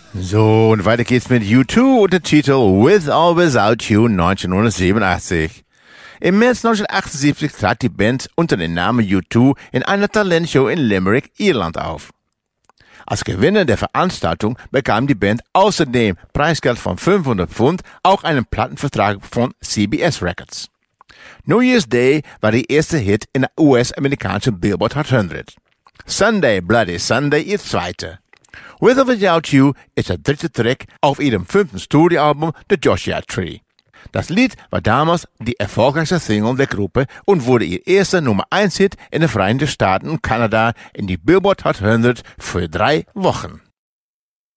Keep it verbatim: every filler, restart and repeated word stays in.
So, und weiter geht's mit U zwei und dem Titel With or Without You neunzehnhundertsiebenundachtzig. Im März neunzehnhundertachtundsiebzig trat die Band unter dem Namen U zwei in einer Talentshow in Limerick, Irland auf. Als Gewinner der Veranstaltung bekam die Band außerdem Preisgeld von fünfhundert Pfund, auch einen Plattenvertrag von C B S Records. New Year's Day war die erste Hit in der U S-amerikanischen Billboard Hot hundert. Sunday, Bloody Sunday ihr zweiter. With or Without You ist der dritte Track auf ihrem fünften Studioalbum The Joshua Tree. Das Lied war damals die erfolgreichste Single der Gruppe und wurde ihr erster Nummer eins Hit in den Vereinigten Staaten und Kanada in die Billboard Hot hundert für drei Wochen.